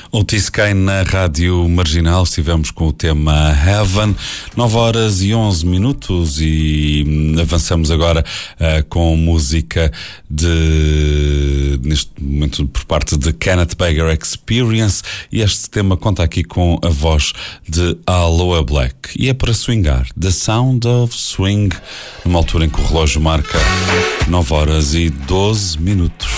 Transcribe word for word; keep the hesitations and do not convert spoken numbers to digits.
O T-Sky na Rádio Marginal, estivemos com o tema Heaven, nove horas e onze minutos e avançamos agora uh, com música de, neste momento por parte de Kenneth Baker Experience, e este tema conta aqui com a voz de Aloe Black e é para swingar, The Sound of Swing, numa altura em que o relógio marca nove horas e doze minutos.